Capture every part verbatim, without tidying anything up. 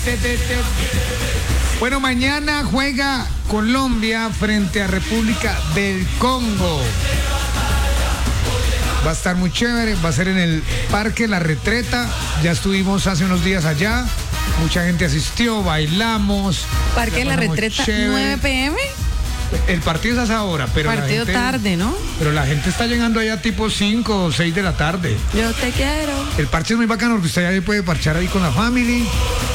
Bueno, mañana juega Colombia frente a República del Congo. Va a estar muy chévere, va a ser en el Parque La Retreta. Ya estuvimos hace unos días allá. Mucha gente asistió, bailamos. Parque La Retreta, chévere. nueve pe eme. El partido es a esa hora, pero partido la gente, tarde, ¿no? Pero la gente está llegando allá tipo cinco o seis de la tarde. Yo te quiero. El parche es muy bacano porque usted ahí puede parchar ahí con la family.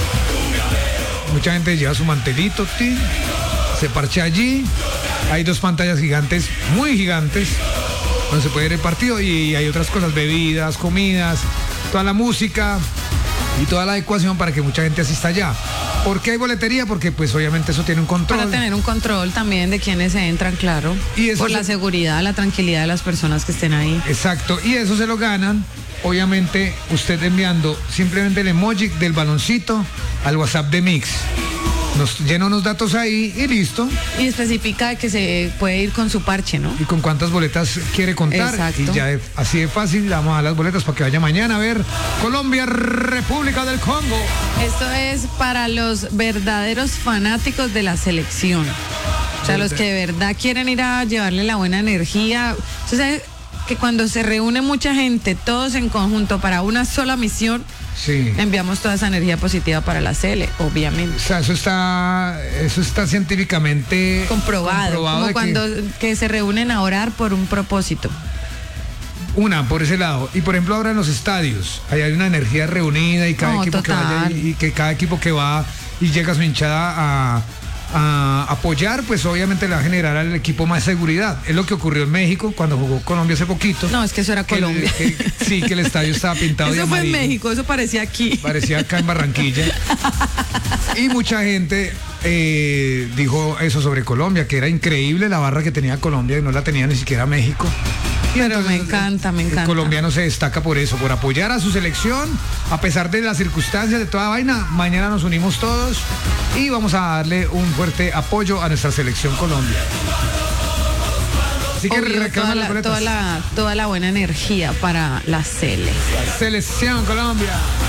Mucha gente lleva su mantelito, ¿sí? Se parcha allí. Hay dos pantallas gigantes, muy gigantes, donde se puede ver el partido y hay otras cosas, bebidas, comidas, toda la música y toda la adecuación para que mucha gente asista allá. ¿Por qué hay boletería? Porque pues obviamente eso tiene un control. Para tener un control también de quienes entran, claro. Y eso por se... la seguridad, la tranquilidad de las personas que estén ahí. Exacto, y eso se lo ganan, obviamente, usted enviando simplemente el emoji del baloncito al WhatsApp de Mix. Nos llena unos datos ahí y listo. Y especifica que se puede ir con su parche, ¿no? Y con cuántas boletas quiere contar. Exacto. Y ya de, así de fácil, le damos a las boletas para que vaya mañana a ver Colombia, República del Congo. Esto es para los verdaderos fanáticos de la selección. O sea, los que de verdad quieren ir a llevarle la buena energía. O sea, que cuando se reúne mucha gente, todos en conjunto para una sola misión, sí, enviamos toda esa energía positiva para la C L, obviamente. O sea, eso está, eso está científicamente comprobado, comprobado como cuando que... que se reúnen a orar por un propósito. Una, por ese lado. Y por ejemplo ahora en los estadios, ahí hay una energía reunida y cada No, equipo total. que vaya y, y que cada equipo que va y llega a su hinchada a, a apoyar, pues obviamente le va a generar al equipo más seguridad. Es lo que ocurrió en México cuando jugó Colombia hace poquito. No, es que eso era que Colombia. El, que, sí, que el estadio estaba pintado de Eso fue amarillo. en México, eso parecía aquí. Parecía acá en Barranquilla. Y mucha gente eh, dijo eso sobre Colombia, que era increíble la barra que tenía Colombia y no la tenía ni siquiera México. Y Pero entonces, me encanta, me encanta. El colombiano se destaca por eso, por apoyar a su selección, a pesar de las circunstancias, de toda vaina. Mañana nos unimos todos y vamos a darle un fuerte apoyo a nuestra selección Colombia. Así que Obvio, toda, las la, toda, la, toda la buena energía para la C L. Selección Colombia.